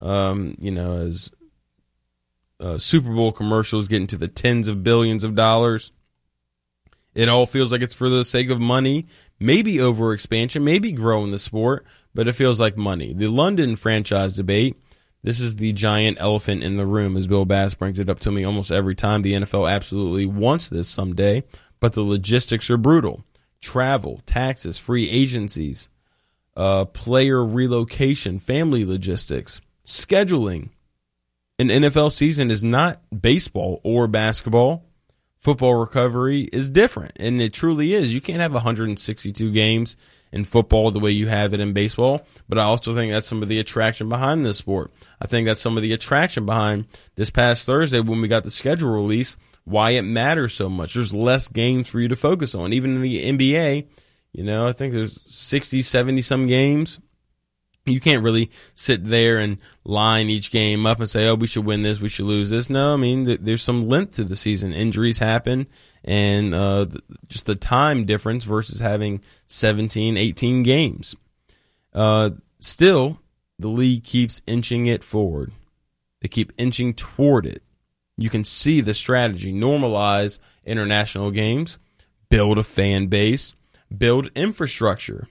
as Super Bowl commercials get into the tens of billions of dollars. It all feels like it's for the sake of money, maybe over expansion, maybe growing the sport, but it feels like money. The London franchise debate, this is the giant elephant in the room, as Bill Bass brings it up to me almost every time. The NFL absolutely wants this someday, but the logistics are brutal. Travel, taxes, free agencies, player relocation, family logistics, scheduling. An NFL season is not baseball or basketball. Football recovery is different, and it truly is. You can't have 162 games in football the way you have it in baseball, but I also think that's some of the attraction behind this sport. I think that's some of the attraction behind this past Thursday when we got the schedule release, why it matters so much. There's less games for you to focus on. Even in the NBA, I think there's 60, 70-some games. You can't really sit there and line each game up and say, oh, we should win this, we should lose this. No, I mean, there's some length to the season. Injuries happen, and just the time difference versus having 17, 18 games. Still, the league keeps inching it forward. They keep inching toward it. You can see the strategy. Normalize international games, build a fan base, build infrastructure,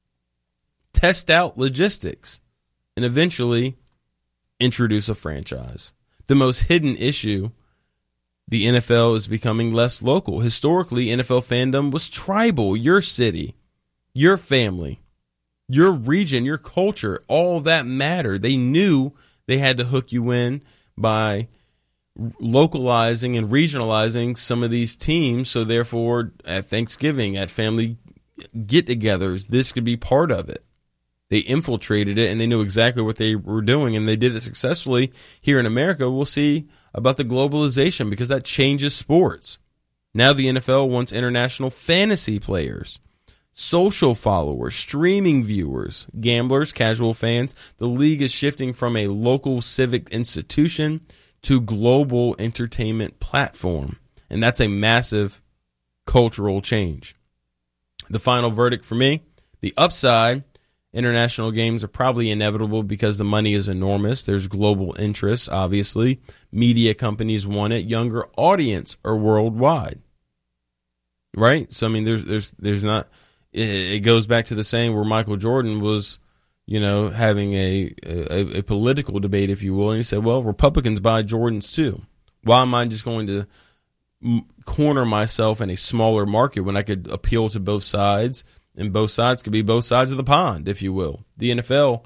test out logistics, and eventually introduce a franchise. The most hidden issue, the NFL is becoming less local. Historically, NFL fandom was tribal. Your city, your family, your region, your culture, all that mattered. They knew they had to hook you in by localizing and regionalizing some of these teams, so therefore at Thanksgiving, at family get-togethers, this could be part of it. They infiltrated it, and they knew exactly what they were doing, and they did it successfully. Here in America, we'll see about the globalization because that changes sports. Now the NFL wants international fantasy players, social followers, streaming viewers, gamblers, casual fans. The league is shifting from a local civic institution to global entertainment platform, and that's a massive cultural change. The final verdict for me, the upside, international games are probably inevitable because the money is enormous. There's global interest, obviously. Media companies want it. Younger audience are worldwide, right? So, I mean, there's not. It goes back to the saying where Michael Jordan was, having a political debate, if you will, and he said, "Well, Republicans buy Jordans too. Why am I just going to corner myself in a smaller market when I could appeal to both sides?" And both sides could be both sides of the pond, if you will. The NFL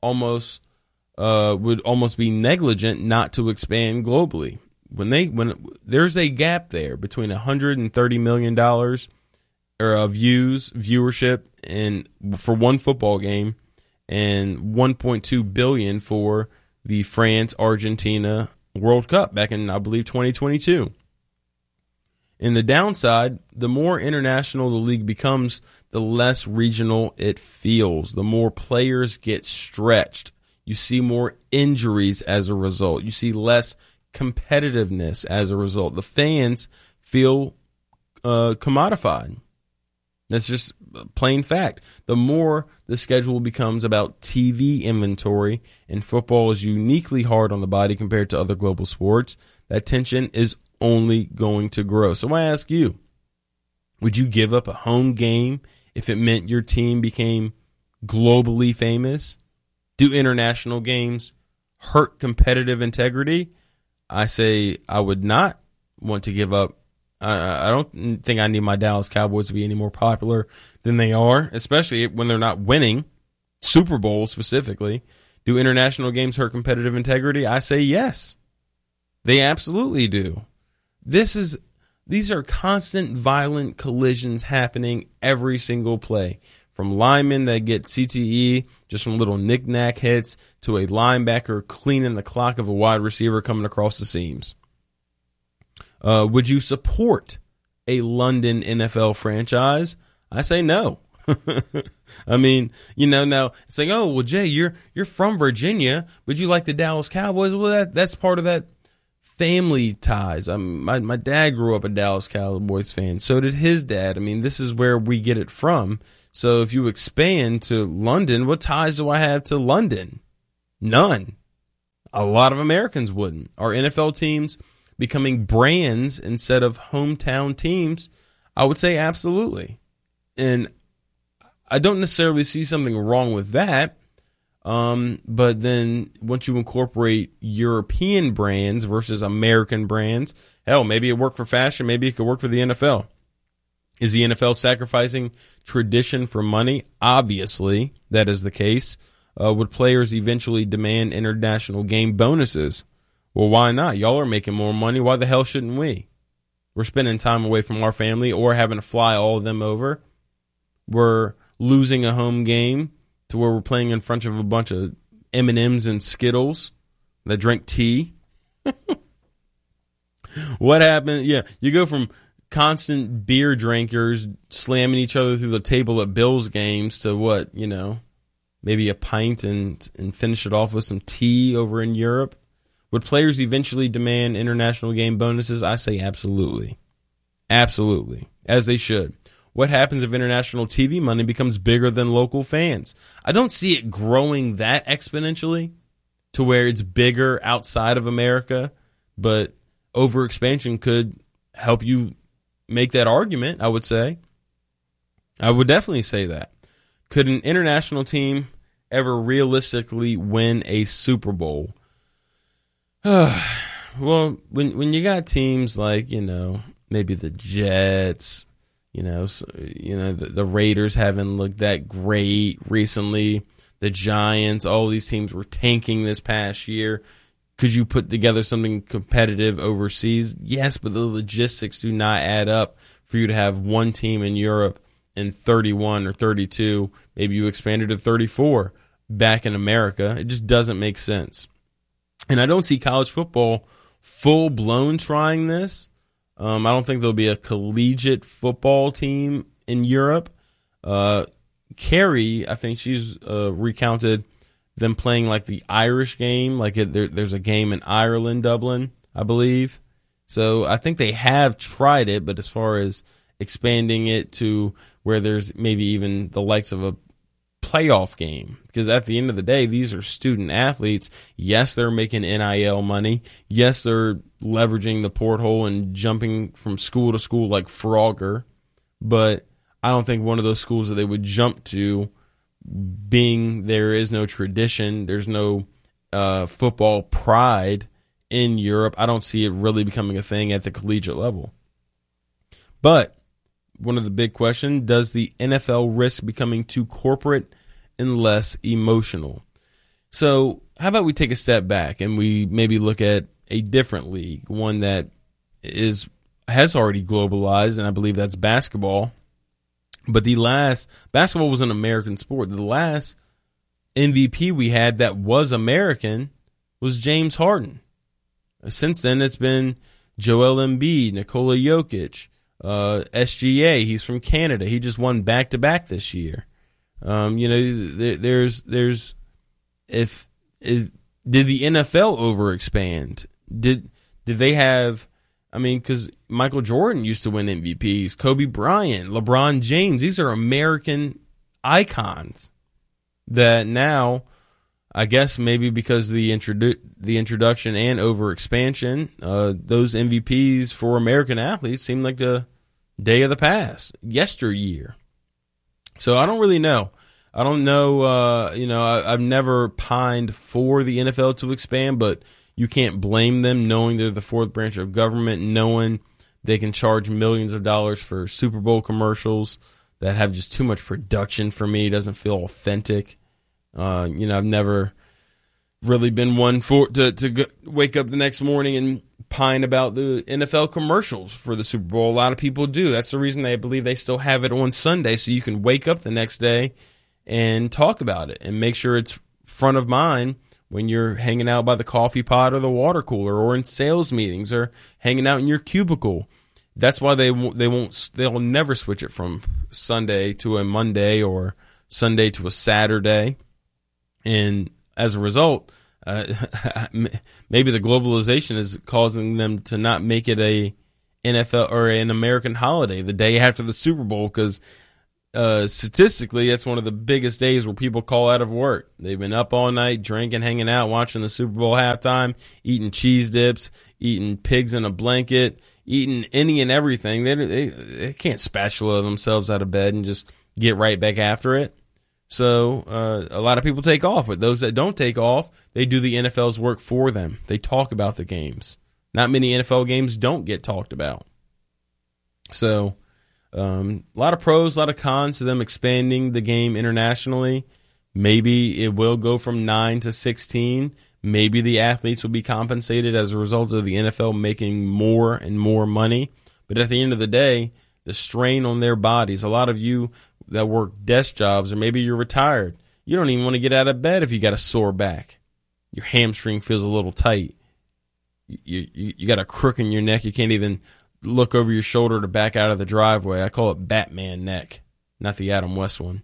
would almost be negligent not to expand globally. When there's a gap there between $130 million of viewership and for one football game and $1.2 billion for the France-Argentina World Cup back in, I believe, 2022. In the downside, the more international the league becomes, the less regional it feels. The more players get stretched. You see more injuries as a result. You see less competitiveness as a result. The fans feel commodified. That's just plain fact. The more the schedule becomes about TV inventory, and football is uniquely hard on the body compared to other global sports, that tension is only going to grow. So I ask you, would you give up a home game if it meant your team became globally famous? Do international games hurt competitive integrity? I say I would not want to give up. I don't think I need my Dallas Cowboys to be any more popular than they are, especially when they're not winning, Super Bowl specifically. Do international games hurt competitive integrity? I say yes. They absolutely do. These are constant violent collisions happening every single play. From linemen that get CTE just from little knick-knack hits to a linebacker cleaning the clock of a wide receiver coming across the seams. Would you support a London NFL franchise? I say no. I mean, now it's like, oh, well, Jay, you're from Virginia, but you like the Dallas Cowboys. Well, that's part of that family ties. My dad grew up a Dallas Cowboys fan. So did his dad. I mean, this is where we get it from. So if you expand to London, what ties do I have to London? None. A lot of Americans wouldn't. Are NFL teams becoming brands instead of hometown teams? I would say absolutely. And I don't necessarily see something wrong with that. But then once you incorporate European brands versus American brands, hell, maybe it worked for fashion. Maybe it could work for the NFL. Is the NFL sacrificing tradition for money? Obviously, that is the case. Would players eventually demand international game bonuses? Well, why not? Y'all are making more money. Why the hell shouldn't we? We're spending time away from our family or having to fly all of them over. We're losing a home game to where we're playing in front of a bunch of M&Ms and Skittles that drink tea. What happened? Yeah, you go from constant beer drinkers slamming each other through the table at Bills games to what, maybe a pint and finish it off with some tea over in Europe. Would players eventually demand international game bonuses? I say absolutely. Absolutely. As they should. What happens if international TV money becomes bigger than local fans? I don't see it growing that exponentially to where it's bigger outside of America, but overexpansion could help you make that argument, I would say. I would definitely say that. Could an international team ever realistically win a Super Bowl? Well, when you got teams like, maybe the Jets, the Raiders haven't looked that great recently. The Giants, all these teams were tanking this past year. Could you put together something competitive overseas? Yes, but the logistics do not add up for you to have one team in Europe and 31 or 32. Maybe you expanded to 34 back in America. It just doesn't make sense. And I don't see college football full-blown trying this. I don't think there'll be a collegiate football team in Europe. Carrie, I think she's recounted them playing like the Irish game. Like there's a game in Ireland, Dublin, I believe. So I think they have tried it, but as far as expanding it to where there's maybe even the likes of a playoff game, because at the end of the day, these are student athletes. Yes, they're making NIL money. Yes, they're leveraging the porthole and jumping from school to school like Frogger, but I don't think one of those schools that they would jump to, being there is no tradition, there's no football pride in Europe. I don't see it really becoming a thing at the collegiate level. But one of the big questions, does the NFL risk becoming too corporate and less emotional? So how about we take a step back and we maybe look at a different league, one that has already globalized, and I believe that's basketball. But basketball was an American sport. The last MVP we had that was American was James Harden. Since then, it's been Joel Embiid, Nikola Jokic, SGA. He's from Canada. He just won back-to-back this year. Did the NFL overexpand? Did they have? I mean, because Michael Jordan used to win MVPs, Kobe Bryant, LeBron James. These are American icons that now, I guess maybe because the introduction and overexpansion, those MVPs for American athletes seem like the day of the past, yesteryear. So I don't really know. I don't know. I've never pined for the NFL to expand, but you can't blame them, knowing they're the fourth branch of government, knowing they can charge millions of dollars for Super Bowl commercials that have just too much production for me. It doesn't feel authentic. I've never really been one to wake up the next morning and pine about the NFL commercials for the Super Bowl. A lot of people do. That's the reason they believe they still have it on Sunday, so you can wake up the next day and talk about it and make sure it's front of mind when you're hanging out by the coffee pot or the water cooler or in sales meetings or hanging out in your cubicle. That's why they'll never switch it from Sunday to a Monday or Sunday to a Saturday. And as a result, maybe the globalization is causing them to not make it a NFL or an American holiday the day after the Super Bowl, because statistically, that's one of the biggest days where people call out of work. They've been up all night, drinking, hanging out, watching the Super Bowl halftime, eating cheese dips, eating pigs in a blanket, eating any and everything. They can't spatula themselves out of bed and just get right back after it. So a lot of people take off, but those that don't take off, they do the NFL's work for them. They talk about the games. Not many NFL games don't get talked about. So a lot of pros, a lot of cons to them expanding the game internationally. Maybe it will go from 9 to 16. Maybe the athletes will be compensated as a result of the NFL making more and more money. But at the end of the day, the strain on their bodies, a lot of you that work desk jobs, or maybe you're retired, you don't even want to get out of bed if you got a sore back. Your hamstring feels a little tight. You got a crook in your neck. You can't even look over your shoulder to back out of the driveway. I call it Batman neck, not the Adam West one.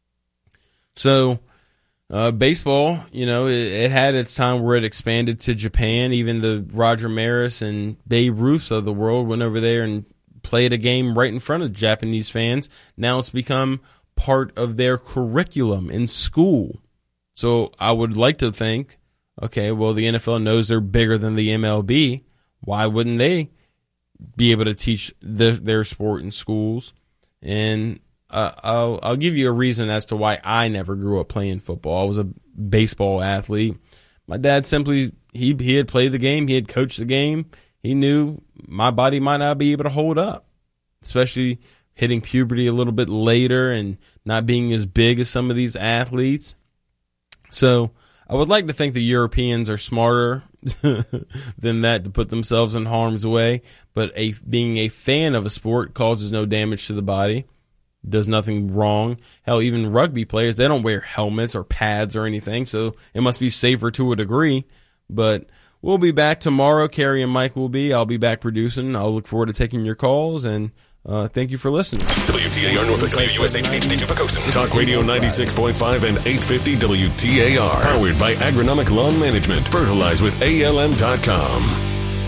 So baseball, it had its time where it expanded to Japan. Even the Roger Maris and Babe Ruths of the world went over there and played a game right in front of Japanese fans. Now it's become part of their curriculum in school. So I would like to think, okay, well, the NFL knows they're bigger than the MLB. Why wouldn't they be able to teach their sport in schools? And I'll give you a reason as to why I never grew up playing football. I was a baseball athlete. My dad simply, he had played the game. He had coached the game. He knew my body might not be able to hold up, especially hitting puberty a little bit later and not being as big as some of these athletes. So I would like to think the Europeans are smarter than that to put themselves in harm's way. But being a fan of a sport causes no damage to the body, does nothing wrong. Hell, even rugby players, they don't wear helmets or pads or anything, so it must be safer to a degree. But we'll be back tomorrow. Carrie and Mike will be. I'll be back producing. I'll look forward to taking your calls, and thank you for listening. WTAR Norfolk, WUSA HD2 Pocosin. Talk Radio 96.5 and 850 WTAR. Powered by Agronomic Lawn Management. Fertilize with ALM.com.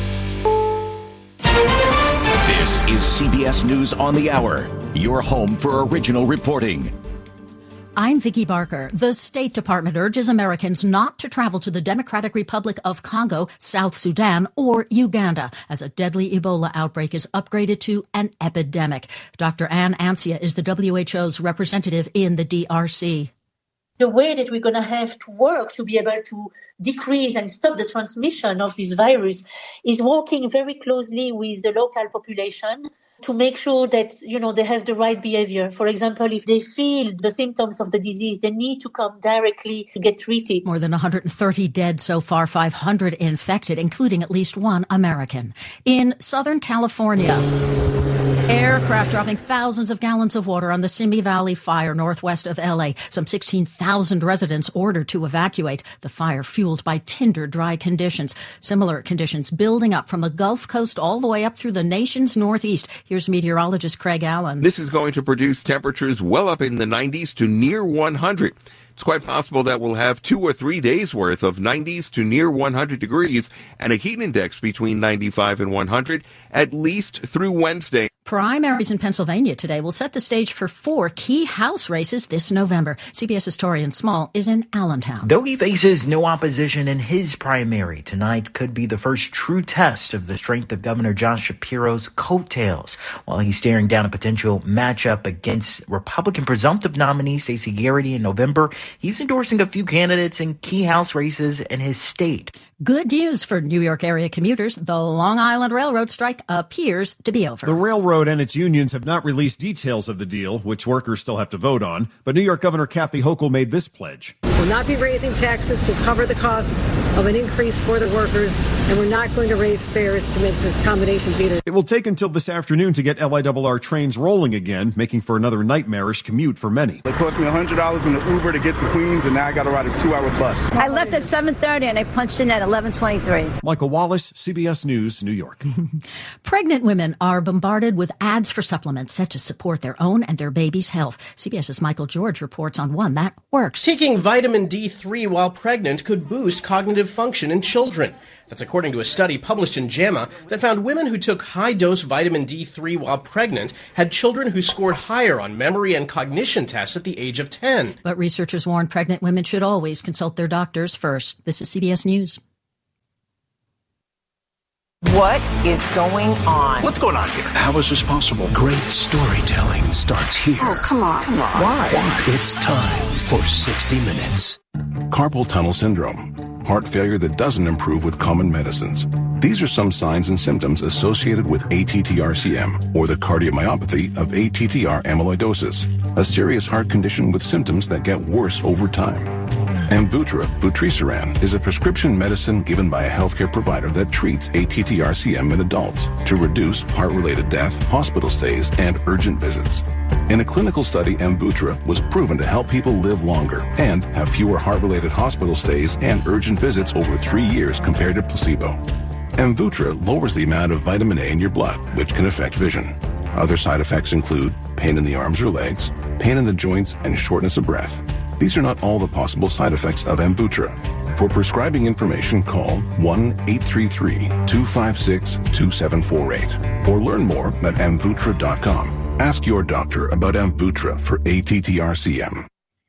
This is CBS News on the Hour, your home for original reporting. I'm Vicki Barker. The State Department urges Americans not to travel to the Democratic Republic of Congo, South Sudan, or Uganda as a deadly Ebola outbreak is upgraded to an epidemic. Dr. Ann Ancia is the WHO's representative in the DRC. The way that we're going to have to work to be able to decrease and stop the transmission of this virus is working very closely with the local population to make sure that, they have the right behavior. For example, if they feel the symptoms of the disease, they need to come directly to get treated. More than 130 dead so far, 500 infected, including at least one American. In Southern California, aircraft dropping thousands of gallons of water on the Simi Valley fire northwest of L.A. Some 16,000 residents ordered to evacuate. The fire fueled by tinder dry conditions. Similar conditions building up from the Gulf Coast all the way up through the nation's northeast. Here's meteorologist Craig Allen. This is going to produce temperatures well up in the 90s to near 100. It's quite possible that we'll have 2 or 3 days worth of 90s to near 100 degrees and a heat index between 95 and 100 at least through Wednesday. Primaries in Pennsylvania today will set the stage for 4 key House races this November. CBS's Torian Small is in Allentown. Though he faces no opposition in his primary, tonight could be the first true test of the strength of Governor Josh Shapiro's coattails. While he's staring down a potential matchup against Republican presumptive nominee Stacey Garrity in November, he's endorsing a few candidates in key House races in his state. Good news for New York area commuters. The Long Island Railroad strike appears to be over. The railroad and its unions have not released details of the deal, which workers still have to vote on. But New York Governor Kathy Hochul made this pledge. We'll not be raising taxes to cover the cost of an increase for the workers, and we're not going to raise fares to make accommodations either. It will take until this afternoon to get LIRR trains rolling again, making for another nightmarish commute for many. It cost me $100 in an Uber to get to Queens, and now I got to ride a 2-hour bus. I left at 7:30 and I punched in at 11:23. Michael Wallace, CBS News, New York. Pregnant women are bombarded with ads for supplements set to support their own and their baby's health. CBS's Michael George reports on one that works. Taking vitamin vitamin D3 while pregnant could boost cognitive function in children. That's according to a study published in JAMA that found women who took high-dose vitamin D3 while pregnant had children who scored higher on memory and cognition tests at the age of 10. But researchers warn pregnant women should always consult their doctors first. This is CBS News. What is going on? What's going on here? How is this possible? Great storytelling starts here. Oh, come on. Why? It's time for 60 Minutes. Carpal tunnel syndrome, heart failure that doesn't improve with common medicines. These are some signs and symptoms associated with ATTR-CM, or the cardiomyopathy of ATTR amyloidosis, a serious heart condition with symptoms that get worse over time. Amvuttra, vutrisiran, is a prescription medicine given by a healthcare provider that treats ATTR-CM in adults to reduce heart-related death, hospital stays, and urgent visits. In a clinical study, Amvuttra was proven to help people live longer and have fewer heart-related hospital stays and urgent visits over 3 years compared to placebo. Amvuttra lowers the amount of vitamin A in your blood, which can affect vision. Other side effects include pain in the arms or legs, pain in the joints, and shortness of breath. These are not all the possible side effects of Amvuttra. For prescribing information, call 1-833-256-2748 or learn more at Amvuttra.com. Ask your doctor about Amvuttra for ATTR-CM.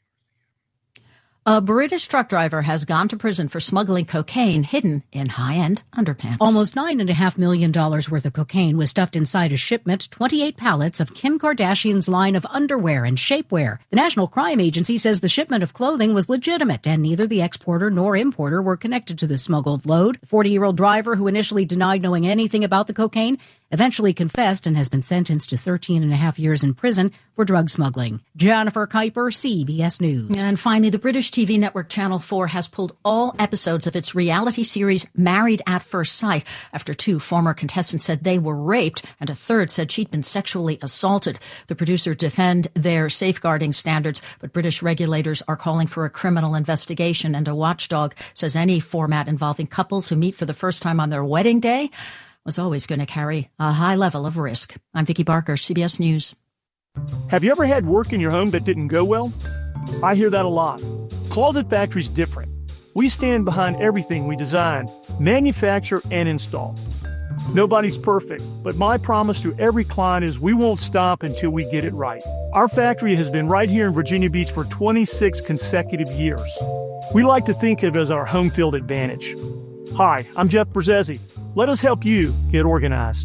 A British truck driver has gone to prison for smuggling cocaine hidden in high-end underpants. Almost $9.5 million worth of cocaine was stuffed inside a shipment, 28 pallets of Kim Kardashian's line of underwear and shapewear. The National Crime Agency says the shipment of clothing was legitimate, and neither the exporter nor importer were connected to the smuggled load. The 40-year-old driver, who initially denied knowing anything about the cocaine, eventually confessed and has been sentenced to 13.5 years in prison for drug smuggling. Jennifer Kuiper, CBS News. And finally, the British TV network Channel 4 has pulled all episodes of its reality series Married at First Sight after 2 former contestants said they were raped and a third said she'd been sexually assaulted. The producers defend their safeguarding standards, but British regulators are calling for a criminal investigation, and a watchdog says any format involving couples who meet for the first time on their wedding day was always going to carry a high level of risk. I'm Vicki Barker, CBS News. Have you ever had work in your home that didn't go well? I hear that a lot. Closet Factory's different. We stand behind everything we design, manufacture, and install. Nobody's perfect, but my promise to every client is we won't stop until we get it right. Our factory has been right here in Virginia Beach for 26 consecutive years. We like to think of it as our home field advantage. Hi, I'm Jeff Berzesi. Let us help you get organized.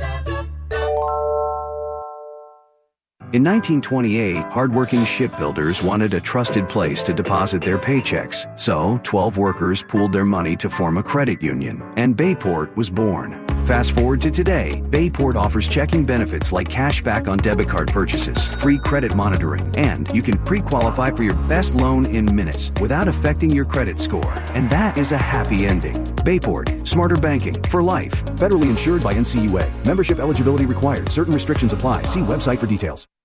In 1928, hardworking shipbuilders wanted a trusted place to deposit their paychecks. So, 12 workers pooled their money to form a credit union, and Bayport was born. Fast forward to today, Bayport offers checking benefits like cash back on debit card purchases, free credit monitoring, and you can pre-qualify for your best loan in minutes without affecting your credit score. And that is a happy ending. Bayport, smarter banking for life. Federally insured by NCUA. Membership eligibility required. Certain restrictions apply. See website for details.